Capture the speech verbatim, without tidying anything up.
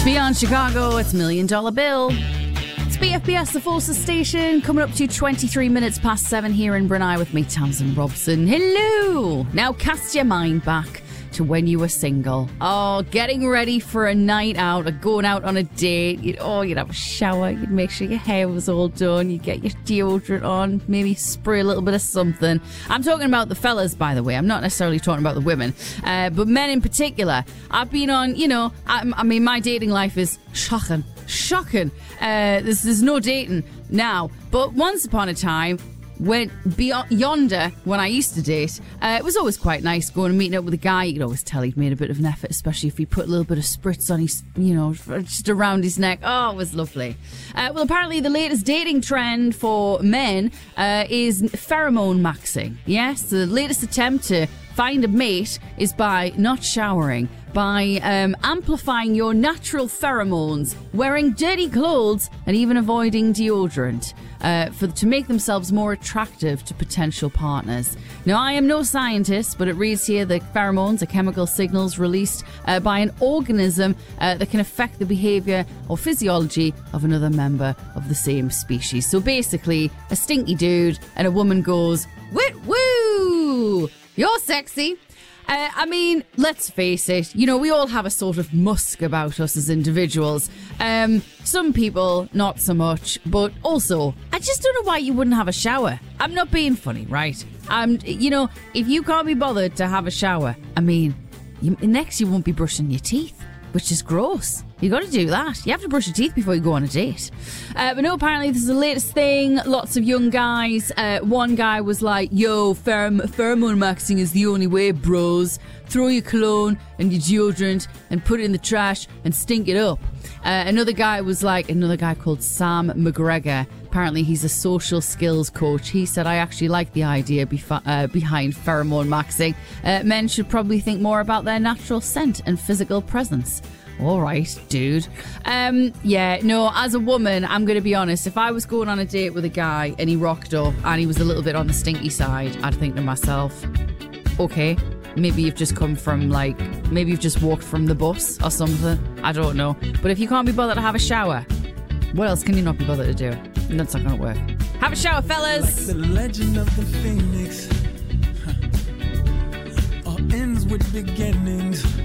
Beyond Chicago, it's Million Dollar Bill. It's B F B S, the Forces Station, coming up to twenty-three minutes past seven here in Brunei with me, Tamsin Robson. Hello! Now cast your mind back to when you were single. Oh, getting ready for a night out or going out on a date. You'd, oh, you'd have a shower. You'd make sure your hair was all done. You'd get your deodorant on. Maybe spray a little bit of something. I'm talking about the fellas, by the way. I'm not necessarily talking about the women. Uh, but men in particular. I've been on, you know, I, I mean, my dating life is shocking. Shocking. Uh, there's, there's no dating now. But once upon a time, went beyond yonder when I used to date. Uh, it was always quite nice going and meeting up with a guy. You could always tell he'd made a bit of an effort, especially if he put a little bit of spritz on his, you know, just around his neck. Oh, it was lovely. Uh, well, apparently the latest dating trend for men uh, is pheromone maxing. Yes, the latest attempt to find a mate is by not showering, by um, amplifying your natural pheromones, wearing dirty clothes, and even avoiding deodorant uh, for to make themselves more attractive to potential partners. Now, I am no scientist, but it reads here that pheromones are chemical signals released uh, by an organism uh, that can affect the behaviour or physiology of another member of the same species. So basically, a stinky dude and a woman goes, "Woo woo! You're sexy." Uh, I mean, let's face it, you know, we all have a sort of musk about us as individuals. Um, some people, not so much, but also, I just don't know why you wouldn't have a shower. I'm not being funny, right? Um, you know, if you can't be bothered to have a shower, I mean, you, next you won't be brushing your teeth, which is gross. You got to do that. You have to brush your teeth before you go on a date. Uh, but no, apparently this is the latest thing. Lots of young guys. Uh, one guy was like, yo, pherom- pheromone maxing is the only way, bros. Throw your cologne and your deodorant and put it in the trash and stink it up. Uh, another guy was like, another guy called Sam McGregor. Apparently he's a social skills coach. He said, I actually like the idea befi- uh, behind pheromone maxing. Uh, men should probably think more about their natural scent and physical presence. All right, dude. Um, yeah, no, as a woman, I'm going to be honest. If I was going on a date with a guy and he rocked up and he was a little bit on the stinky side, I'd think to myself, okay, maybe you've just come from like, maybe you've just walked from the bus or something. I don't know. But if you can't be bothered to have a shower, what else can you not be bothered to do? That's not going to work. Have a shower, fellas. Like the legend of the phoenix, huh. All ends with beginnings.